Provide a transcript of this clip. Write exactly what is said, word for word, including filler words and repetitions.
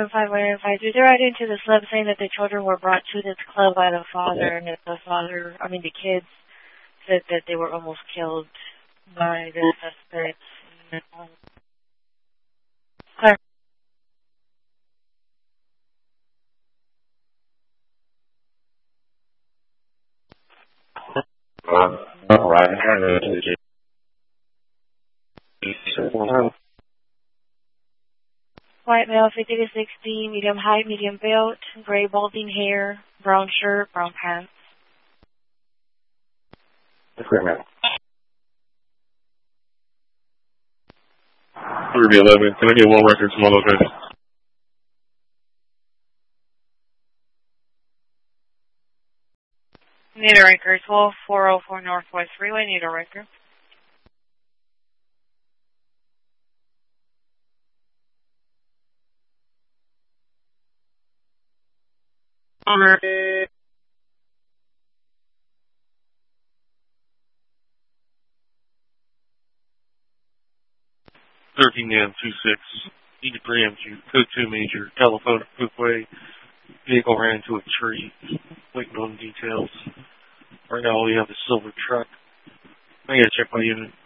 seven five one five three. They're right into the slip saying that the children were brought to this club by the father, and that the father, I mean the kids, said that they were almost killed by the suspects. Claire. Uh, all right. White male, fifty to sixty, medium height, medium build, gray balding hair, brown shirt, brown pants. Okay, ma'am. three eleven. Can I get one record from my location? Need a record. twelve four oh four Northwest Freeway. Need a record. thirteen M two six. Need to preempt you. Code two major. Telephone Footway. Vehicle ran into a tree. Waiting on details. Right now all we have is silver truck. I gotta check my unit.